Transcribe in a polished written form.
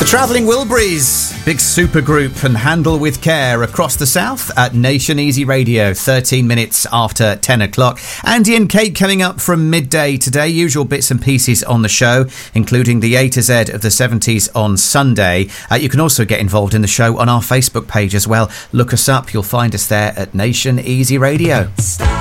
Travelling Wilburys, big supergroup and handle with care across the south at Nation Easy Radio, 13 minutes after 10 o'clock. Andy and Kate coming up from midday today. Usual bits and pieces on the show, including the A to Z of the 70s on Sunday. You can also get involved in the show on our Facebook page as well. Look us up. You'll find us there at Nation Easy Radio.